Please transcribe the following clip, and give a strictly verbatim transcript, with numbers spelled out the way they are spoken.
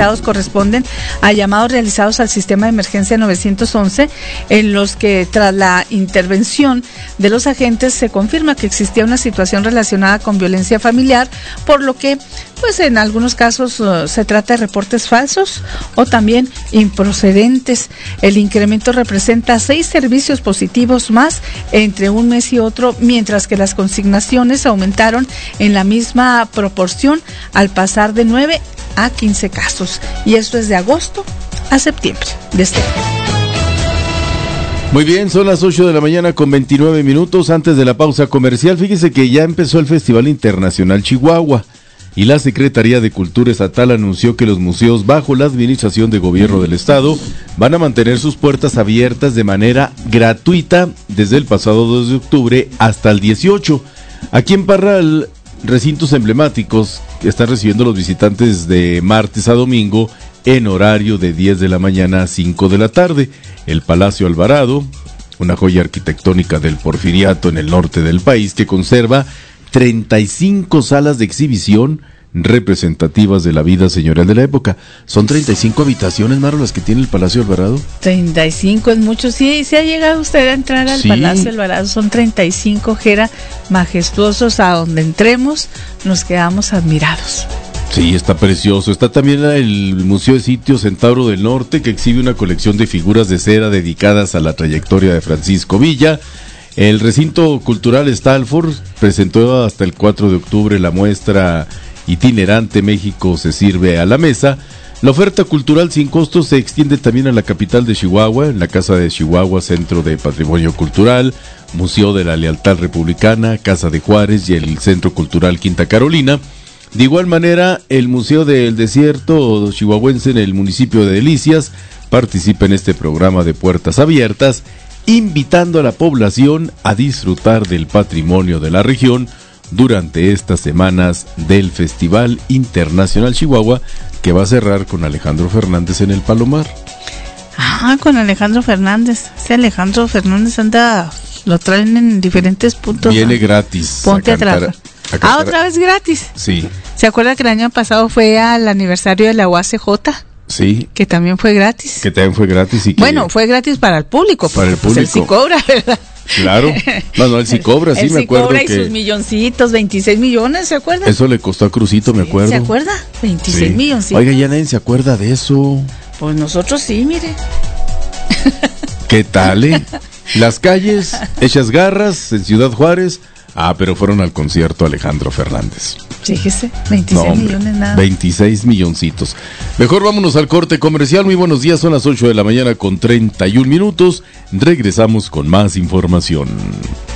realizados corresponden a llamados realizados al sistema de emergencia nueve once, en los que tras la intervención de los agentes se confirma que existía una situación relacionada con violencia familiar, por lo que pues en algunos casos uh, se trata de reportes falsos o también improcedentes. El incremento representa seis servicios positivos más entre un mes y otro, mientras que las consignaciones aumentaron en la misma proporción al pasar de nueve a quince casos, y esto es de agosto a septiembre de este año. Muy bien, son las ocho de la mañana con veintinueve minutos. Antes de la pausa comercial, fíjese que ya empezó el Festival Internacional Chihuahua y la Secretaría de Cultura Estatal anunció que los museos bajo la administración de gobierno del estado van a mantener sus puertas abiertas de manera gratuita desde el pasado dos de octubre hasta el dieciocho. Aquí en Parral, recintos emblemáticos están recibiendo a los visitantes de martes a domingo en horario de diez de la mañana a cinco de la tarde. El Palacio Alvarado, una joya arquitectónica del Porfiriato en el norte del país, que conserva treinta y cinco salas de exhibición representativas de la vida señorial de la época. Son treinta y cinco habitaciones, Maro, las que tiene el Palacio Alvarado. treinta y cinco es mucho. Sí, sí ha llegado usted a entrar al sí. Palacio Alvarado. Son treinta y cinco, Jera, majestuosos. A donde entremos nos quedamos admirados. Sí, está precioso. Está también el Museo de Sitio Centauro del Norte, que exhibe una colección de figuras de cera dedicadas a la trayectoria de Francisco Villa. El recinto cultural Stalford presentó hasta el cuatro de octubre la muestra itinerante México se sirve a la mesa. La oferta cultural sin costo se extiende también a la capital de Chihuahua, en la Casa de Chihuahua, Centro de Patrimonio Cultural, Museo de la Lealtad Republicana, Casa de Juárez y el Centro Cultural Quinta Carolina. De igual manera, el Museo del Desierto Chihuahuense en el municipio de Delicias participa en este programa de puertas abiertas, invitando a la población a disfrutar del patrimonio de la región durante estas semanas del Festival Internacional Chihuahua, que va a cerrar con Alejandro Fernández en el Palomar. Ah, con Alejandro Fernández. Ese Alejandro Fernández anda, lo traen en diferentes puntos. Viene ¿no? gratis. Ponte a, cantar, a trabajar. Ah, otra vez gratis. Sí. ¿Se acuerda que el año pasado fue al aniversario de la U A C J? Sí. Que también fue gratis. Que también fue gratis. Y que bueno, fue gratis para el público. Para el público. Pues él sí cobra, ¿verdad? Claro. No, no, él sí cobra, sí, él me sí acuerdo cobra que... y sus milloncitos, veintiséis millones, ¿se acuerda? Eso le costó a Crucito, sí, me acuerdo. ¿Se acuerda? veintiséis sí. milloncitos. Oiga, ya nadie se acuerda de eso. Pues nosotros sí, mire. ¿Qué tal, eh? Las calles hechas garras en Ciudad Juárez. Ah, pero fueron al concierto Alejandro Fernández. Fíjese, veintiséis no, hombre, millones nada. veintiséis milloncitos. Mejor vámonos al corte comercial. Muy buenos días, son las ocho de la mañana con treinta y un minutos. Regresamos con más información.